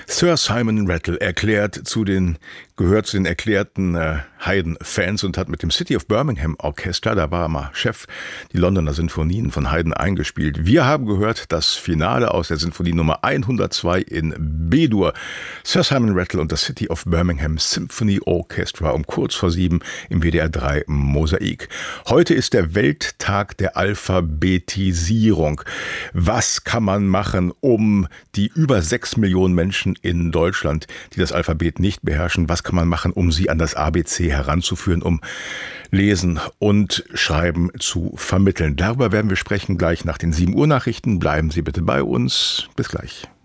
Sir Simon Rattle gehört zu den erklärten Haydn-Fans und hat mit dem City of Birmingham Orchestra, da war er mal Chef, die Londoner Sinfonien von Haydn eingespielt. Wir haben gehört das Finale aus der Sinfonie Nummer 102 in B-Dur. Sir Simon Rattle und das City of Birmingham Symphony Orchestra um kurz vor 7 im WDR 3 Mosaik. Heute ist der Welttag der Alphabetisierung. Was kann man machen, um die über 6 Millionen Menschen in Deutschland, die das Alphabet nicht beherrschen, was kann man machen, um sie an das ABC heranzuführen, um Lesen und Schreiben zu vermitteln? Darüber werden wir sprechen gleich nach den 7 Uhr Nachrichten. Bleiben Sie bitte bei uns. Bis gleich.